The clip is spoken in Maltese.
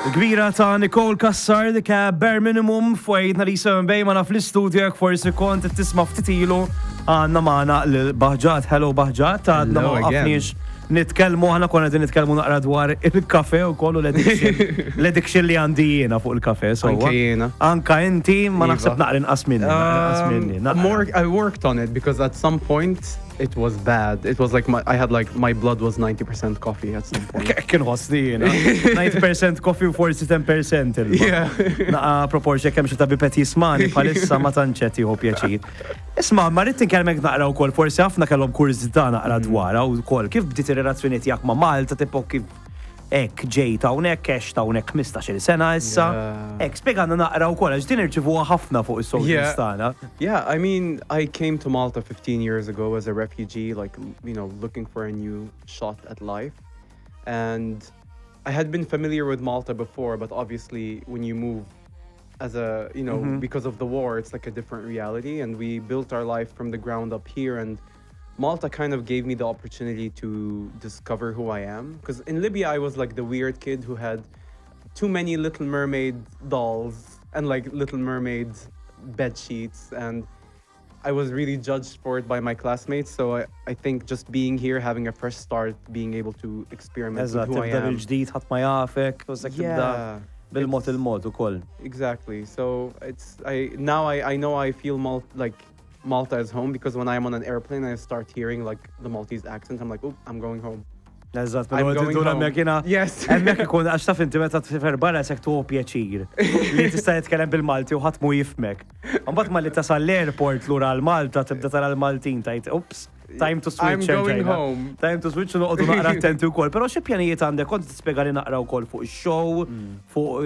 Kbira ta' Nicole Kassar dik bare minimum fwejtna li bej ma naf l-istudju jekk forsi kont tisma' ftit ilu għandna magħna l-Baħġat. Hello Baħġat, għadna ma waqafniex nitkellmu aħna konna qegħdin nitkellmu naqra dwar il-kafe wkoll u l-addiction li għandi jiena fuq il-kafe. Anke jiena. Anka inti ma naħseb naqra inqas minni. I worked on it because at some point it was bad. It was like my blood was 90% coffee at some point. Kien ħossni jiena. 90% coffee u forsi 10% il-ma. Naqa proporċja kemm xi ta' bipet jismani bħalissa ma tantx jieħu pjaċir. Isma' ma rrid tinkelmek naqra wkoll forsi ħafna kellhom kurżità naqra dwarha wkoll kif bdiet ir-relazzjonijiet tiegħek ma' Malta tipo kif hekk ġej ta' hawnhekk għex ta' hawnhekk 15-il sena issa. Hekk spjegana naqra wkoll għax din irċivuha ħafna fuq is-socials tagħna. Yeah, I mean, I came to Malta 15 years ago as a refugee, like, you know, looking for a new shot at life. And I had been familiar with Malta before, but obviously when you move as a, you know, because of the war, it's like a different reality. And we built our life from the ground up here. And Malta kind of gave me the opportunity to discover who I am. Because in Libya, I was like the weird kid who had too many Little Mermaid dolls and like Little Mermaid bed sheets. And I was really judged for it by my classmates. So I think just being here, having a fresh start, being able to experiment with who I am. bil-ġdid ħadd ma jafek, tibda bil-mod il-mod ukoll. Exactly. So I know I feel Malta is home because when I'm on an airplane I start hearing like the Maltese accent, I'm like, oh, I'm going home. Eżatt, I'm going home. Yes. Hemmhekk ikun għax taf inti meta tifer barra sek tuħu pjaċir. Li tista' jitkellem bil-Malti u ħadd mu jifhmek. Imbagħad ma li tasal l-airport lura l-Malta tibda tara l-Maltin tajt, oops, time to switch. I'm going home. Time to switch u noqogħdu naqra attenti wkoll. Però xi pjanijiet għandek kont tispjega li naqra wkoll fuq ix-show, fuq